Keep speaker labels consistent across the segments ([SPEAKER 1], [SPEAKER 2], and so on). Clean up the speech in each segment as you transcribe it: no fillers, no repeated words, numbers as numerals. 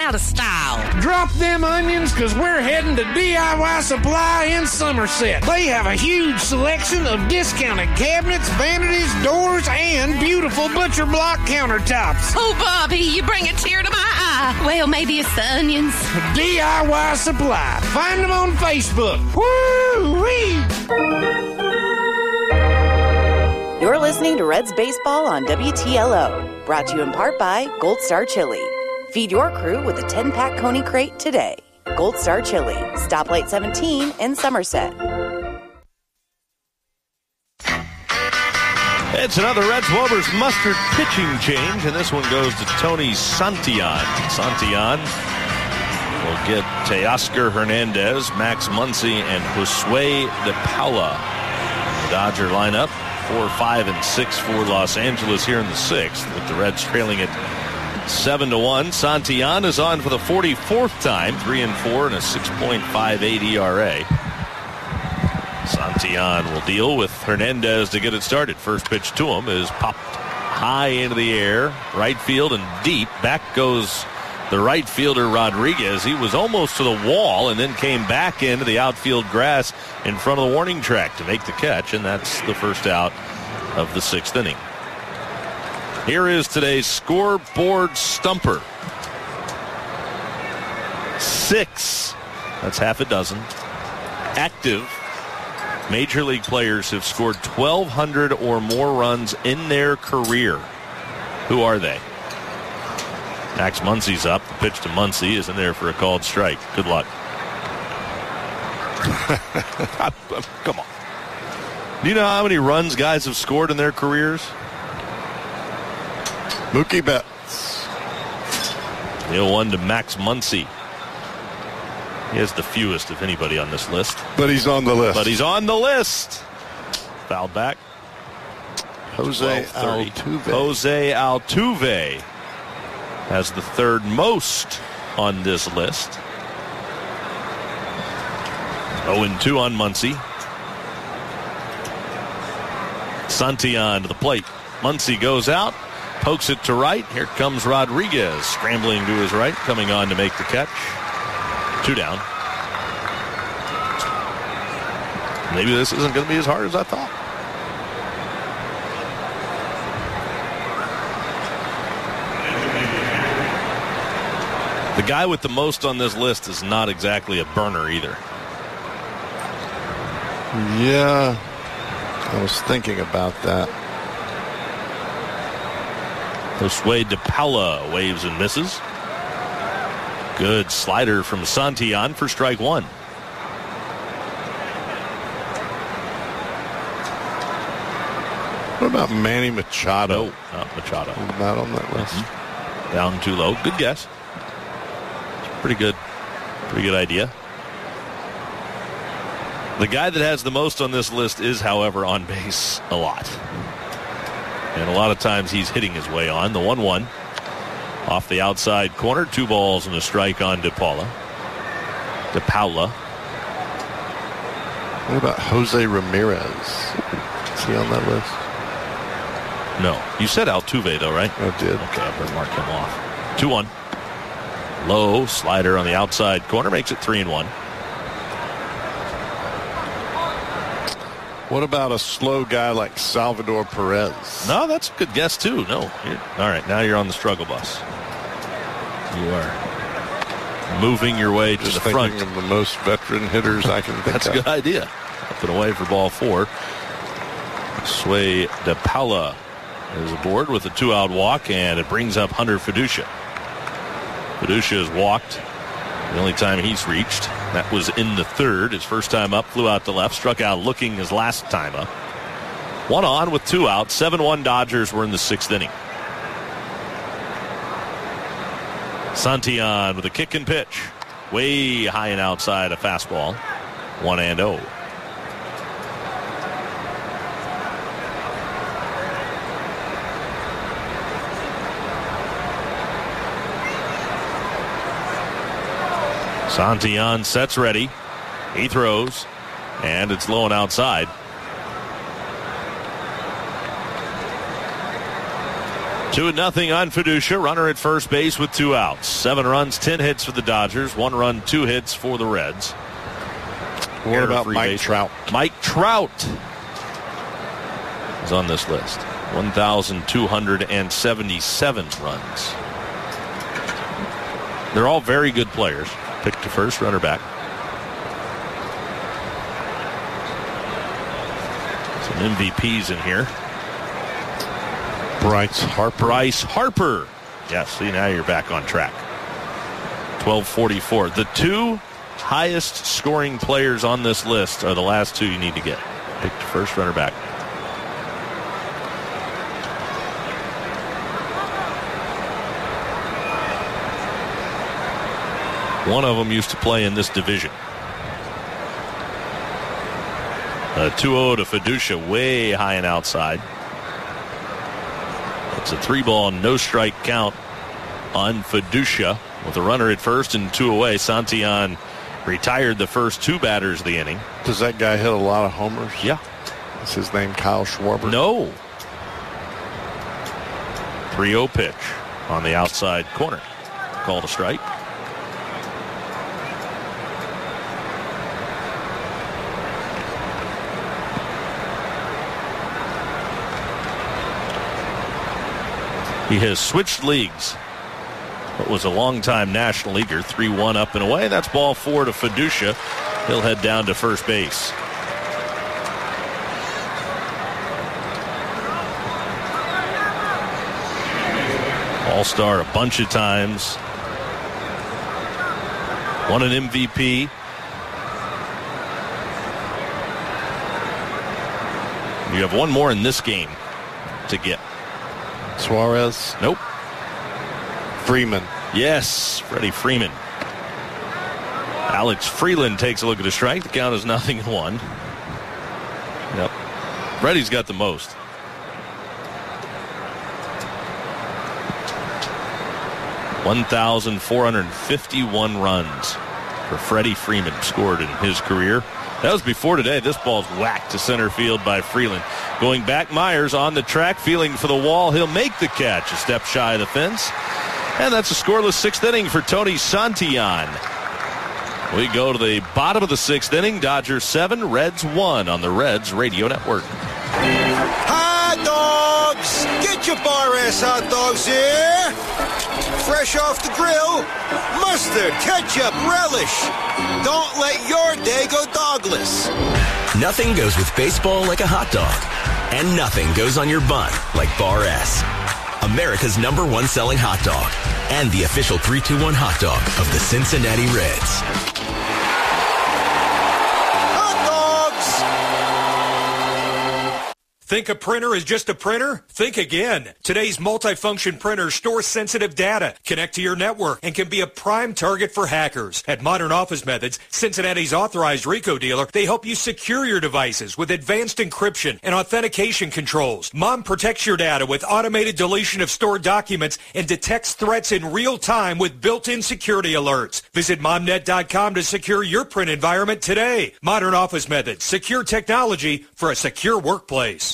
[SPEAKER 1] out of style.
[SPEAKER 2] Drop them onions, because we're heading to DIY Supply in Somerset. They have a huge selection of discounted cabinets, vanities, doors, and beautiful butcher block countertops.
[SPEAKER 1] Oh, Bobby, you bring a tear to my eye. Well, maybe it's the onions.
[SPEAKER 2] DIY Supply. Find them on Facebook. Woo-wee!
[SPEAKER 3] You're listening to Reds Baseball on WTLO. Brought to you in part by Gold Star Chili. Feed your crew with a 10-pack Coney Crate today. Gold Star Chili. Stoplight 17 in Somerset.
[SPEAKER 4] It's another Reds Wobers mustard pitching change, and this one goes to Tony Santillan. Santillan will get Teoscar Hernandez, Max Muncy, and Josue De Paula. The Dodger lineup 4, 5, and 6 for Los Angeles here in the 6th, with the Reds trailing it 7-1. Santillan is on for the 44th time, 3-4 and a 6.58 ERA. Santillan will deal with Hernandez to get it started. First pitch to him is popped high into the air, right field and deep. Back goes the right fielder Rodriguez. He was almost to the wall and then came back into the outfield grass in front of the warning track to make the catch, and that's the first out of the 6th inning. Here is today's scoreboard stumper. 6, that's half a dozen, active Major League players have scored 1,200 or more runs in their career. Who are they? Max Muncy's up. The pitch to Muncy is in there for a called strike. Good luck. Come on. Do you know how many runs guys have scored in their careers?
[SPEAKER 5] Mookie Betts.
[SPEAKER 4] The 0-1 to Max Muncy. He has the fewest of anybody on this list.
[SPEAKER 5] But he's on the list.
[SPEAKER 4] Foul back.
[SPEAKER 5] Jose Altuve.
[SPEAKER 4] Jose Altuve has the third most on this list. 0-2 on Muncy. Santillan to the plate. Muncy goes out, pokes it to right. Here comes Rodriguez, scrambling to his right, coming on to make the catch. 2 down. Maybe this isn't going to be as hard as I thought. The guy with the most on this list is not exactly a burner either.
[SPEAKER 5] Yeah, I was thinking about that.
[SPEAKER 4] Josue De Paula waves and misses. Good slider from Santillan for strike 1.
[SPEAKER 5] What about Manny Machado?
[SPEAKER 4] No, not Machado.
[SPEAKER 5] Not on that list.
[SPEAKER 4] Mm-hmm. Down too low. Good guess. Pretty good. Pretty good idea. The guy that has the most on this list is, however, on base a lot. And a lot of times he's hitting his way on. The 1-1 off the outside corner. 2 balls and a strike on De Paula.
[SPEAKER 5] What about Jose Ramirez? Is he on that list?
[SPEAKER 4] No. You said Altuve, though, right?
[SPEAKER 5] I did.
[SPEAKER 4] Okay, I better mark him off. 2-1. Low slider on the outside corner makes it 3-1.
[SPEAKER 5] What about a slow guy like Salvador Perez?
[SPEAKER 4] No, that's a good guess, too. No. All right, now you're on the struggle bus. You are moving your way to the front.
[SPEAKER 5] Just thinking of the most veteran hitters I can think of.
[SPEAKER 4] That's a good idea. Up and away for ball 4. Josue De Paula is aboard with a 2-out walk, and it brings up Hunter Fiducia. Fiducia has walked the only time he's reached. That was in the 3rd. His first time up, flew out to left, struck out looking his last time up. 1 on with 2 out. 7-1 Dodgers were in the 6th inning. Santillan with a kick and pitch. Way high and outside, a fastball. 1-0. Santillan sets ready. He throws, and it's low and outside. 2-0 on Fiducia. Runner at first base with 2 outs. 7 runs, 10 hits for the Dodgers. 1 run, 2 hits for the Reds.
[SPEAKER 5] What about Mike Trout?
[SPEAKER 4] Mike Trout is on this list. 1,277 runs. They're all very good players. Picked to first, runner back. Some MVPs in here.
[SPEAKER 5] Bryce Harper.
[SPEAKER 4] Yes, see, now you're back on track. 1244. The 2 highest scoring players on this list are the last 2 you need to get. Pick to first, runner back. One of them used to play in this division. 2-0 to Fiducia, way high and outside. It's a 3-ball, no strike count on Fiducia with a runner at first and 2 away. Santillan retired the first 2 batters of the inning.
[SPEAKER 5] Does that guy hit a lot of homers?
[SPEAKER 4] Yeah.
[SPEAKER 5] Is his name Kyle Schwarber?
[SPEAKER 4] No. 3-0 pitch on the outside corner. Called a strike. He has switched leagues. What was a long-time National Leaguer, 3-1 up and away. That's ball 4 to Fiducia. He'll head down to first base. All-star a bunch of times. Won an MVP. You have one more in this game to get.
[SPEAKER 5] Suarez?
[SPEAKER 4] Nope.
[SPEAKER 5] Freeman.
[SPEAKER 4] Yes, Freddie Freeman. Alex Freeland takes a look at the strike. The count is 0-1. Yep. Freddie's got the most. $1,451 runs for Freddie Freeman scored in his career. That was before today. This ball's whacked to center field by Freeland. Going back, Myers on the track, feeling for the wall. He'll make the catch, a step shy of the fence. And that's a scoreless 6th inning for Tony Santillan. We go to the bottom of the 6th inning. Dodgers 7, Reds 1 on the Reds Radio Network.
[SPEAKER 6] Hot dogs! Get your bar-ass hot dogs here! Fresh off the grill, mustard, ketchup, relish. Don't let your day go dogless.
[SPEAKER 7] Nothing goes with baseball like a hot dog. And nothing goes on your bun like Bar S. America's #1 selling hot dog. And the official 3-2-1 hot dog of the Cincinnati Reds.
[SPEAKER 8] Think a printer is just a printer? Think again. Today's multifunction printers store sensitive data, connect to your network, and can be a prime target for hackers. At Modern Office Methods, Cincinnati's authorized RICO dealer, they help you secure your devices with advanced encryption and authentication controls. Mom protects your data with automated deletion of stored documents and detects threats in real time with built-in security alerts. Visit momnet.com to secure your print environment today. Modern Office Methods, secure technology for a secure workplace.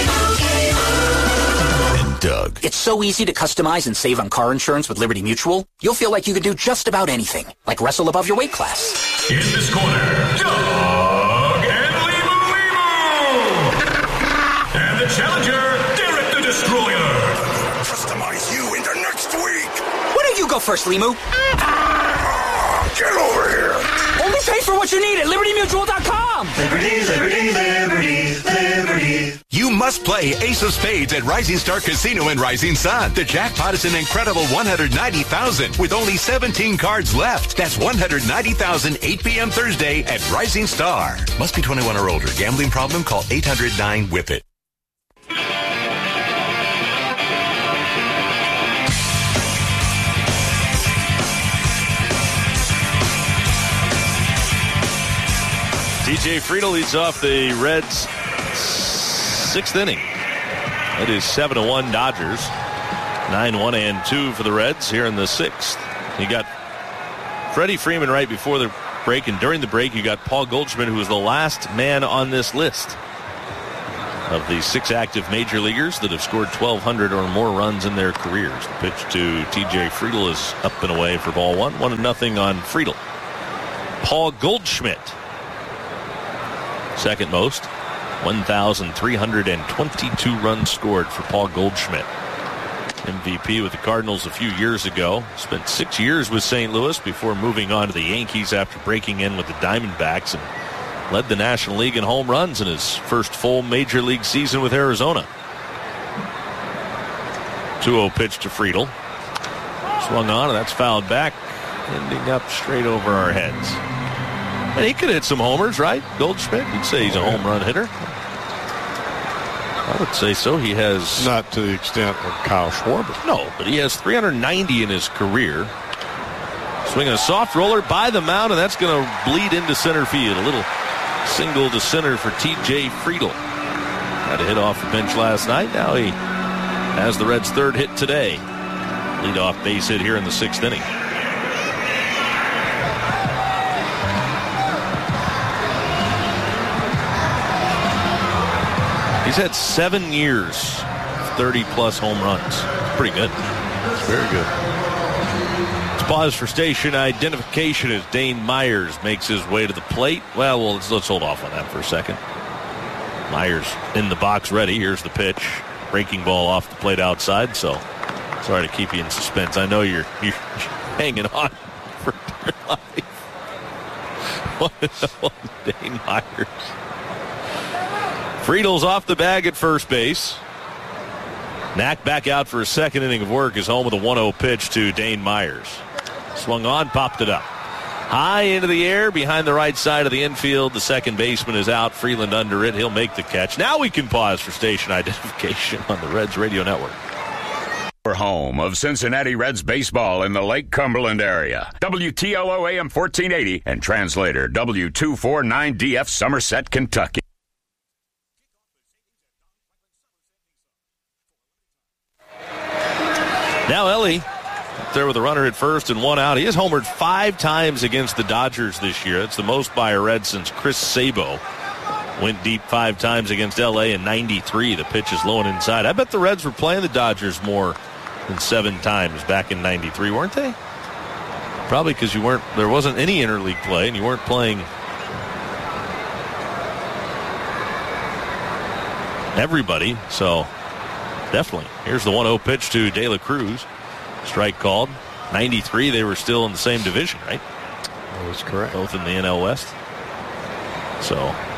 [SPEAKER 7] And Doug.
[SPEAKER 9] It's so easy to customize and save on car insurance with Liberty Mutual. You'll feel like you can do just about anything, like wrestle above your weight class.
[SPEAKER 10] In this corner, Doug and Limu. And the challenger, Derek the Destroyer.
[SPEAKER 6] Customize you into next week.
[SPEAKER 9] Why don't you go first, Limu?
[SPEAKER 6] Get over here.
[SPEAKER 9] Only pay for what you need at LibertyMutual.com.
[SPEAKER 10] Liberty, liberty, liberty, liberty.
[SPEAKER 11] You must play Ace of Spades at Rising Star Casino in Rising Sun. The jackpot is an incredible $190,000 with only 17 cards left. That's $190,000, 8 p.m. Thursday at Rising Star. Must be 21 or older. Gambling problem? Call 800-9-WHIP-IT.
[SPEAKER 4] DJ Friedel leads off the Reds' 6th inning. It is 7-1 Dodgers. 9-1-2 for the Reds here in the 6th. You got Freddie Freeman right before the break, and during the break you got Paul Goldschmidt, who was the last man on this list. of the 6 active major leaguers that have scored 1,200 or more runs in their careers. The pitch to T.J. Friedl is up and away for ball 1. 1-0 on Friedl. Paul Goldschmidt, second most. 1,322 runs scored for Paul Goldschmidt. MVP with the Cardinals a few years ago. Spent 6 years with St. Louis before moving on to the Yankees after breaking in with the Diamondbacks, and led the National League in home runs in his first full major league season with Arizona. 2-0 pitch to Friedl. Swung on, and that's fouled back, ending up straight over our heads. And he could hit some homers, right? Goldschmidt, you'd say he's a home run hitter. I would say so. He has...
[SPEAKER 5] Not to the extent of Kyle Schwarber.
[SPEAKER 4] No, but he has 390 in his career. Swinging a soft roller by the mound, and that's going to bleed into center field. A little single to center for T.J. Friedl. Had a hit off the bench last night. Now he has the Reds' third hit today. Leadoff base hit here in the 6th inning. He's had 7 years, 30-plus home runs. Pretty good.
[SPEAKER 5] It's very good.
[SPEAKER 4] Let's pause for station identification as Dane Myers makes his way to the plate. Well, let's hold off on that for a second. Myers in the box ready. Here's the pitch. Breaking ball off the plate outside, so sorry to keep you in suspense. I know you're hanging on for dear life. Dane Myers. Friedel's off the bag at first base. Knack back out for a second inning of work is home with a 1-0 pitch to Dane Myers. Swung on, popped it up. High into the air behind the right side of the infield. The second baseman is out. Freeland under it. He'll make the catch. Now we can pause for station identification on the Reds Radio Network.
[SPEAKER 12] Home of Cincinnati Reds baseball in the Lake Cumberland area. WTLO AM 1480 and translator W249DF Somerset, Kentucky.
[SPEAKER 4] Now Ellie up there with a runner at first and 1 out. He has homered 5 times against the Dodgers this year. That's the most by a Red since Chris Sabo went deep 5 times against L.A. in '93. The pitch is low and inside. I bet the Reds were playing the Dodgers more than 7 times back in '93, weren't they? Probably because there wasn't any interleague play and you weren't playing everybody, so definitely. Here's the 1-0 pitch to De La Cruz. Strike called. '93, they were still in the same division, right?
[SPEAKER 5] That was correct.
[SPEAKER 4] Both in the NL West. So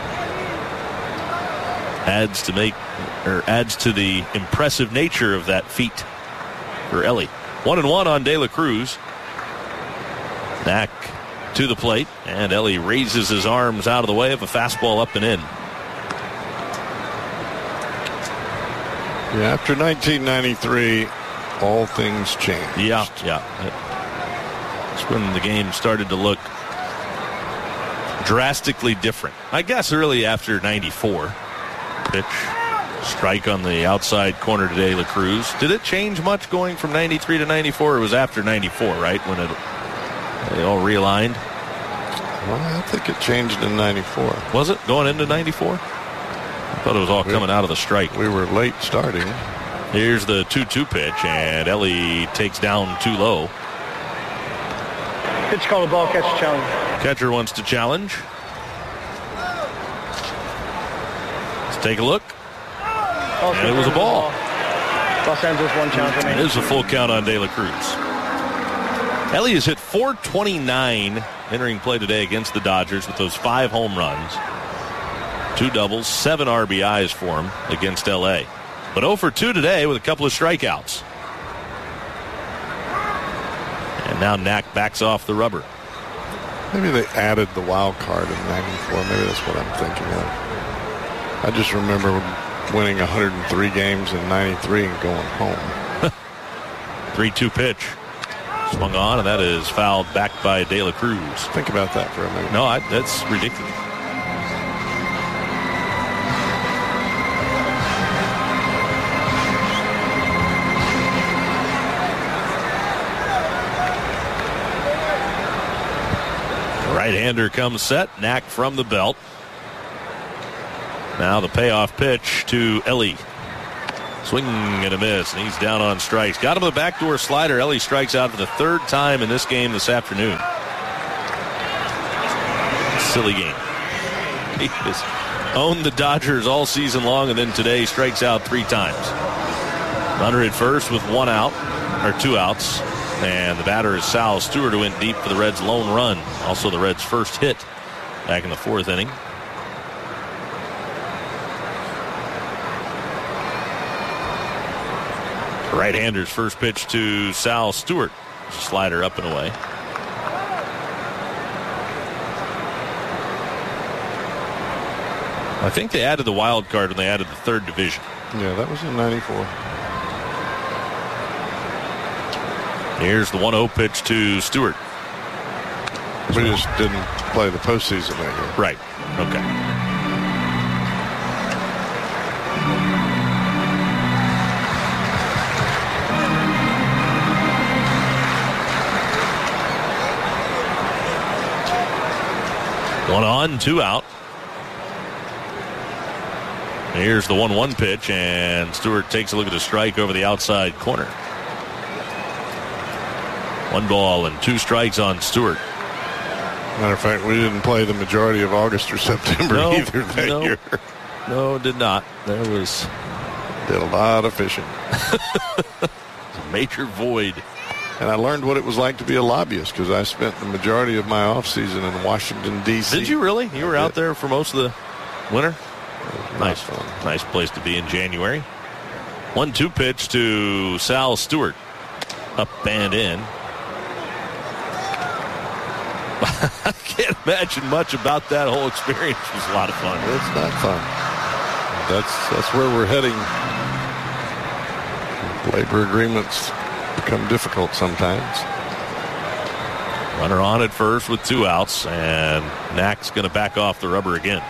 [SPEAKER 4] adds to the impressive nature of that feat for Ellie. 1-1 on De La Cruz. Knack to the plate, and Ellie raises his arms out of the way of a fastball up and in.
[SPEAKER 5] Yeah, after 1993, all things changed.
[SPEAKER 4] Yeah. That's when the game started to look drastically different. I guess early after 94. Pitch, strike on the outside corner to De La Cruz. Did it change much going from 93 to 94? It was after 94, right, when they all realigned?
[SPEAKER 5] Well, I think it changed in 94.
[SPEAKER 4] Was it going into 94? I thought it was all coming out of the strike.
[SPEAKER 5] We were late starting.
[SPEAKER 4] Here's the 2-2 pitch, and Ellie takes down too low.
[SPEAKER 13] Pitch called a ball, catch challenge.
[SPEAKER 4] Catcher wants to challenge. Let's take a look. And it was a ball.
[SPEAKER 13] Los Angeles 1 challenge remaining.
[SPEAKER 4] It is a full count on De La Cruz. Ellie has hit .429 entering play today against the Dodgers with those 5 home runs. 2 doubles, 7 RBIs for him against L.A. But 0 for 2 today with a couple of strikeouts. And now Knack backs off the rubber.
[SPEAKER 5] Maybe they added the wild card in 94. Maybe that's what I'm thinking of. I just remember winning 103 games in 93 and going home.
[SPEAKER 4] 3-2 pitch. Swung on, and that is fouled back by De La Cruz.
[SPEAKER 5] Think about that for a minute.
[SPEAKER 4] No, that's ridiculous. Right-hander comes set. Knack from the belt. Now the payoff pitch to Ellie. Swing and a miss, and he's down on strikes. Got him the backdoor slider. Ellie strikes out for the third time in this game this afternoon. Silly game. He has owned the Dodgers all season long, and then today strikes out 3 times. Runner at first with 1 out, or 2 outs. And the batter is Sal Stewart, who went deep for the Reds' lone run. Also the Reds' first hit back in the 4th inning. Right-hander's first pitch to Sal Stewart. Slider up and away. I think they added the wild card when they added the 3rd division.
[SPEAKER 5] Yeah, that was in 94.
[SPEAKER 4] Here's the 1-0 pitch to Stewart.
[SPEAKER 5] We just didn't play the postseason that year.
[SPEAKER 4] Right. Okay. One on, 2 out. Here's the 1-1 pitch, and Stewart takes a look at the strike over the outside corner. 1 ball and 2 strikes on Stewart.
[SPEAKER 5] Matter of fact, we didn't play the majority of August or September either that year.
[SPEAKER 4] No, did not. Did
[SPEAKER 5] a lot of fishing.
[SPEAKER 4] A major void.
[SPEAKER 5] And I learned what it was like to be a lobbyist because I spent the majority of my off season in Washington, D.C.
[SPEAKER 4] Did you really? You were out there for most of the winter? Nice fun. Nice place to be in January. 1-2 pitch to Sal Stewart. Up and in. I can't imagine much about that whole experience. It was a lot of fun.
[SPEAKER 5] It's not fun. That's where we're heading. Labor agreements become difficult sometimes.
[SPEAKER 4] Runner on at first with 2 outs, and Knack's going to back off the rubber again.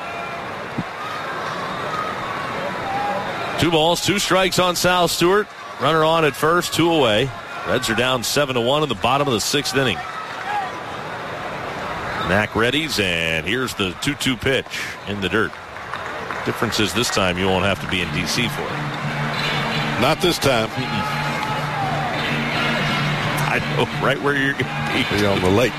[SPEAKER 4] 2 balls, 2 strikes on Sal Stewart. Runner on at first, 2 away. Reds are down 7-1 in the bottom of the 6th inning. Knack readies, and here's the 2-2 pitch in the dirt. Difference is this time you won't have to be in D.C. for it.
[SPEAKER 5] Not this time.
[SPEAKER 4] I know right where you're going to
[SPEAKER 5] be on the lake.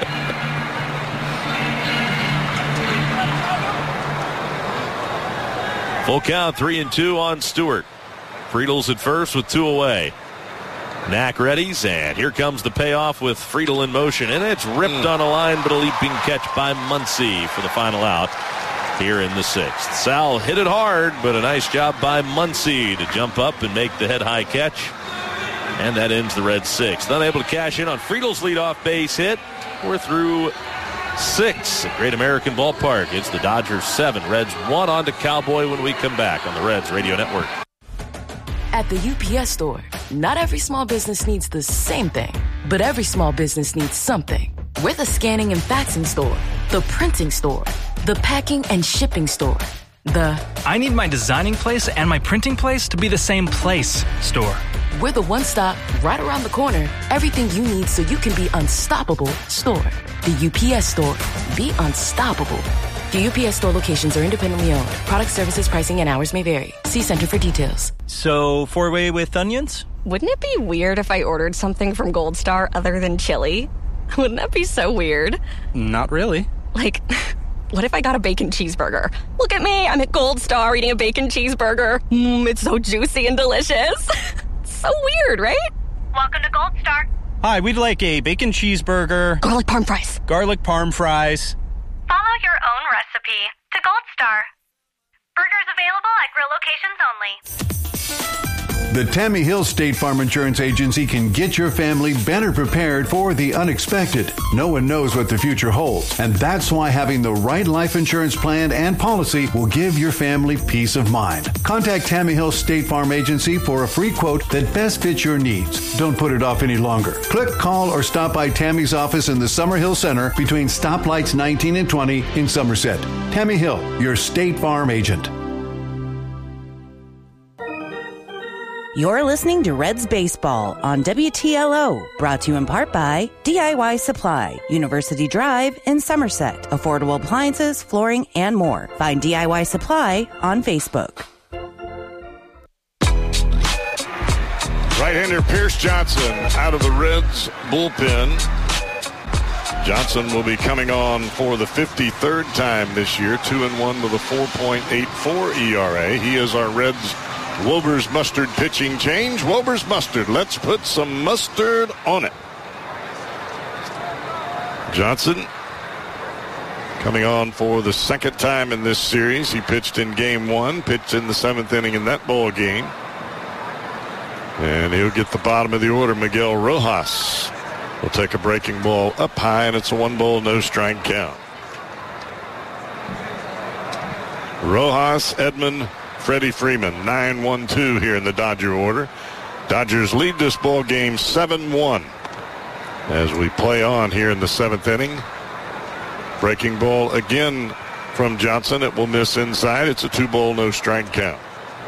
[SPEAKER 4] Full count, 3-2 on Stewart. Friedel's at first with 2 away. Knack readies, and here comes the payoff with Friedel in motion, and it's ripped on a line, but a leaping catch by Muncy for the final out here in the 6th. Sal hit it hard, but a nice job by Muncy to jump up and make the head-high catch, and that ends the Reds' 6th. Unable to cash in on Friedel's leadoff base hit. We're through 6 at Great American Ballpark. It's the Dodgers 7, Reds 1 on to Cowboy when we come back on the Reds Radio Network.
[SPEAKER 14] At the UPS Store, not every small business needs the same thing, but every small business needs something. We're the scanning and faxing store, the printing store, the packing and shipping store, the
[SPEAKER 15] I need my designing place and my printing place to be the same place store.
[SPEAKER 14] We're the one-stop, right around the corner, everything you need so you can be unstoppable store. The UPS Store. Be unstoppable. The UPS Store locations are independently owned. Product, services, pricing, and hours may vary. See Center for details.
[SPEAKER 15] So, 4-way with onions?
[SPEAKER 16] Wouldn't it be weird if I ordered something from Gold Star other than chili? Wouldn't that be so weird?
[SPEAKER 15] Not really.
[SPEAKER 16] Like, what if I got a bacon cheeseburger? Look at me, I'm at Gold Star eating a bacon cheeseburger. It's so juicy and delicious. So weird, right?
[SPEAKER 17] Welcome to Gold Star.
[SPEAKER 15] Hi, we'd like a bacon cheeseburger.
[SPEAKER 16] Garlic parm fries.
[SPEAKER 15] Garlic parm fries.
[SPEAKER 17] Follow your own recipe to Gold Star. Burgers available at grill locations only.
[SPEAKER 18] The Tammy Hill State Farm Insurance Agency can get your family better prepared for the unexpected. No one knows what the future holds, and that's why having the right life insurance plan and policy will give your family peace of mind. Contact Tammy Hill State Farm Agency for a free quote that best fits your needs. Don't put it off any longer. Click, call, or stop by Tammy's office in the Summerhill Center between stoplights 19 and 20 in Somerset. Tammy Hill, your State Farm agent.
[SPEAKER 3] You're listening to Reds Baseball on WTLO, brought to you in part by DIY Supply, University Drive in Somerset. Affordable appliances, flooring, and more. Find DIY Supply on Facebook.
[SPEAKER 5] Right-hander Pierce Johnson out of the Reds bullpen. Johnson will be coming on for the 53rd time this year, 2-1 with a 4.84 ERA. He is our Reds Wober's Mustard pitching change. Wober's Mustard. Let's put some mustard on it. Johnson coming on for the second time in this series. He pitched in game 1, pitched in the 7th inning in that ball game. And he'll get the bottom of the order. Miguel Rojas will take a breaking ball up high, and it's a 1-ball, no strike count. Rojas, Edman, Freddie Freeman, 9-1-2 here in the Dodger order. Dodgers lead this ball game 7-1 as we play on here in the 7th inning. Breaking ball again from Johnson. It will miss inside. It's a 2-ball, no strike count.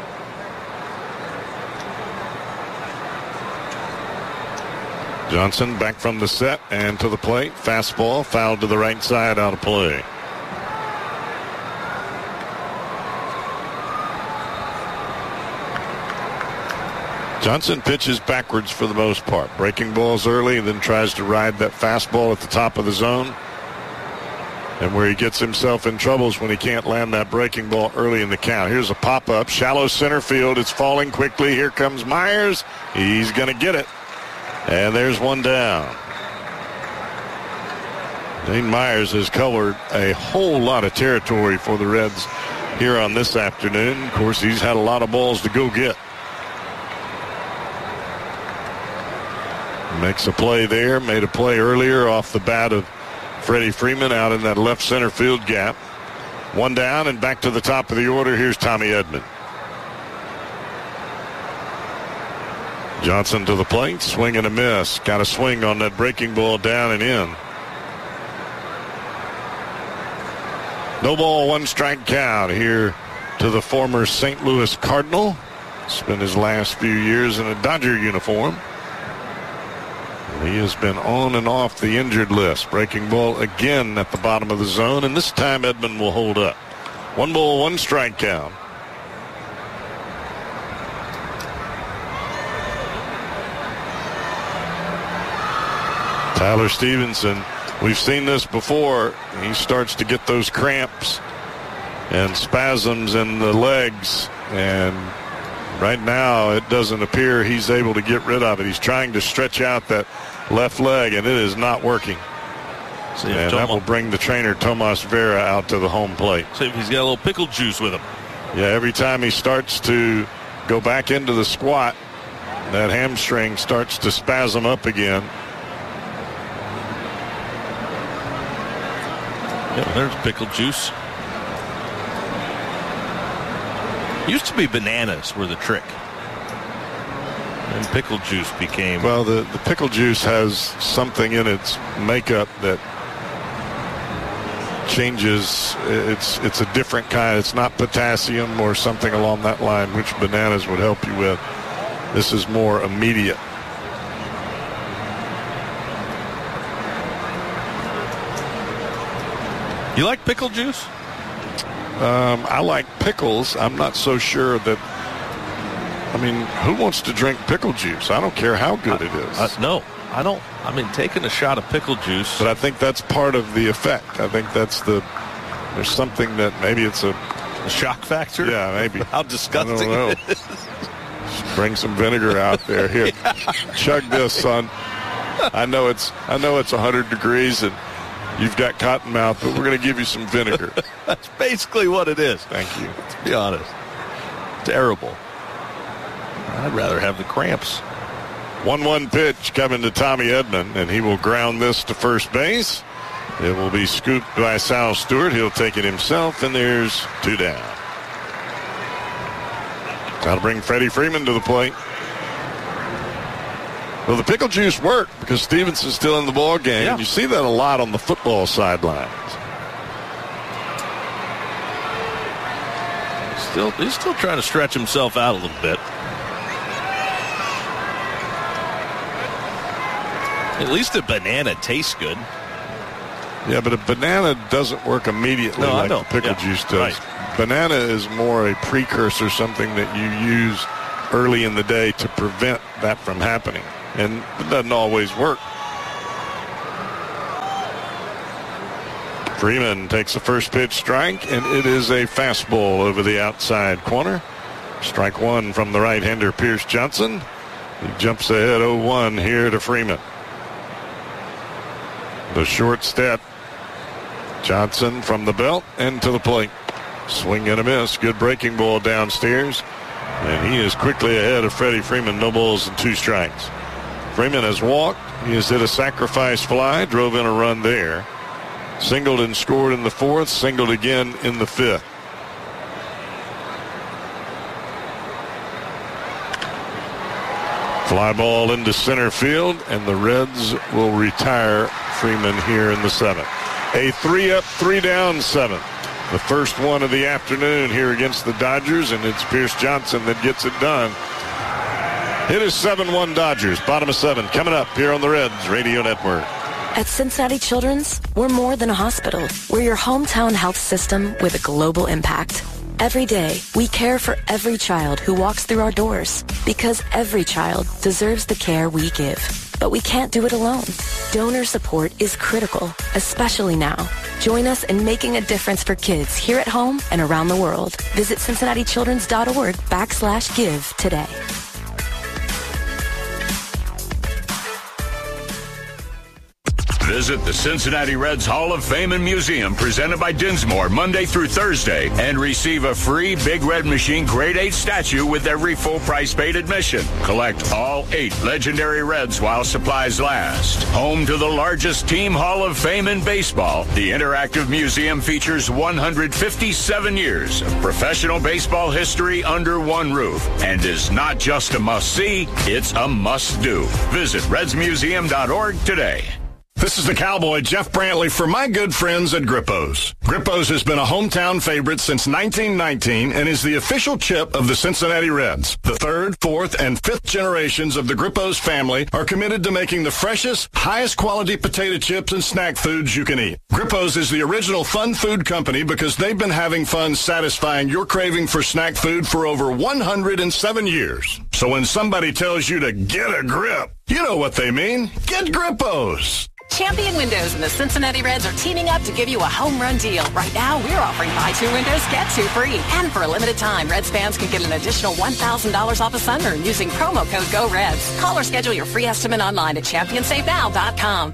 [SPEAKER 5] Johnson back from the set and to the plate. Fastball fouled to the right side, out of play. Johnson pitches backwards for the most part. Breaking balls early, then tries to ride that fastball at the top of the zone. And where he gets himself in trouble is when he can't land that breaking ball early in the count. Here's a pop-up, shallow center field. It's falling quickly. Here comes Myers. He's going to get it. And there's one down. Dane Myers has covered a whole lot of territory for the Reds here on this afternoon. Of course, he's had a lot of balls to go get. Makes a play there. Made a play earlier off the bat of Freddie Freeman out in that left center field gap. One down and back to the top of the order. Here's Tommy Edman. Johnson to the plate, swing and a miss. Got a swing on that breaking ball down and in. No ball, 1 strike count here to the former St. Louis Cardinal. Spent his last few years in a Dodger uniform. He has been on and off the injured list. Breaking ball again at the bottom of the zone, and this time Edman will hold up. 1 ball, 1 strike count. Tyler Stevenson, we've seen this before. He starts to get those cramps and spasms in the legs, and right now it doesn't appear he's able to get rid of it. He's trying to stretch out that left leg, and it is not working. And that will bring the trainer Tomas Vera out to the home plate.
[SPEAKER 4] See if he's got a little pickle juice with him.
[SPEAKER 5] Yeah, every time he starts to go back into the squat, that hamstring starts to spasm up again.
[SPEAKER 4] Yeah, there's pickle juice. Used to be bananas were the trick. And pickle juice became...
[SPEAKER 5] Well, the pickle juice has something in its makeup that changes. It's a different kind. It's not potassium or something along that line, which bananas would help you with. This is more immediate.
[SPEAKER 4] You like pickle juice?
[SPEAKER 5] I like pickles. I'm not so sure that. I mean, who wants to drink pickle juice? I don't care how good it is.
[SPEAKER 4] No, I don't. I mean, taking a shot of pickle juice.
[SPEAKER 5] But I think that's part of the effect. I think that's there's something that maybe it's a
[SPEAKER 4] shock factor.
[SPEAKER 5] Yeah, maybe.
[SPEAKER 4] How disgusting
[SPEAKER 5] I don't know.
[SPEAKER 4] it is.
[SPEAKER 5] Just bring some vinegar out there. Here, chug this, son. I know it's 100 degrees and you've got cotton mouth, but we're going to give you some vinegar.
[SPEAKER 4] That's basically what it is.
[SPEAKER 5] Thank you.
[SPEAKER 4] Let's be honest. Terrible. I'd rather have the cramps.
[SPEAKER 5] 1-1 pitch coming to Tommy Edman, and he will ground this to first base. It will be scooped by Sal Stewart. He'll take it himself, and there's 2 down. That'll bring Freddie Freeman to the plate. Well, the pickle juice worked because Stevenson's still in the ball game.
[SPEAKER 4] Yeah.
[SPEAKER 5] You see that a lot on the football sidelines.
[SPEAKER 4] He's still trying to stretch himself out a little bit. At least a banana tastes good.
[SPEAKER 5] Yeah, but a banana doesn't work immediately like the pickle juice does. Right. Banana is more a precursor, something that you use early in the day to prevent that from happening. And it doesn't always work. Freeman takes the first pitch strike, and it is a fastball over the outside corner. Strike one from the right-hander, Pierce Johnson. He jumps ahead 0-1 here to Freeman. The short step. Johnson from the belt and to the plate. Swing and a miss. Good breaking ball downstairs. And he is quickly ahead of Freddie Freeman. No balls and 2 strikes. Freeman has walked. He has hit a sacrifice fly. Drove in a run there. Singled and scored in the 4th. Singled again in the 5th. Fly ball into center field, and the Reds will retire Freeman here in the 7th. A 3-up, 3-down 7th. The first one of the afternoon here against the Dodgers, and it's Pierce Johnson that gets it done. It is 7-1 Dodgers, bottom of 7, coming up here on the Reds Radio Network.
[SPEAKER 14] At Cincinnati Children's, we're more than a hospital. We're your hometown health system with a global impact. Every day, we care for every child who walks through our doors because every child deserves the care we give. But we can't do it alone. Donor support is critical, especially now. Join us in making a difference for kids here at home and around the world. Visit CincinnatiChildren's.org/give today.
[SPEAKER 12] Visit the Cincinnati Reds Hall of Fame and Museum presented by Dinsmore Monday through Thursday and receive a free Big Red Machine Grade 8 statue with every full-price paid admission. Collect all 8 legendary Reds while supplies last. Home to the largest team Hall of Fame in baseball, the interactive museum features 157 years of professional baseball history under one roof and is not just a must-see, it's a must-do. Visit redsmuseum.org today.
[SPEAKER 19] This is the Cowboy, Jeff Brantley, for my good friends at Grippo's. Grippo's has been a hometown favorite since 1919 and is the official chip of the Cincinnati Reds. The 3rd, 4th, and 5th generations of the Grippo's family are committed to making the freshest, highest quality potato chips and snack foods you can eat. Grippo's is the original fun food company because they've been having fun satisfying your craving for snack food for over 107 years. So when somebody tells you to get a grip, you know what they mean. Get Grippo's.
[SPEAKER 1] Champion Windows and the Cincinnati Reds are teaming up to give you a home run deal. Right now, we're offering buy 2 windows, get 2 free. And for a limited time, Reds fans can get an additional $1,000 off a sunroom using promo code GOREDS. Call or schedule your free estimate online at championsavenow.com.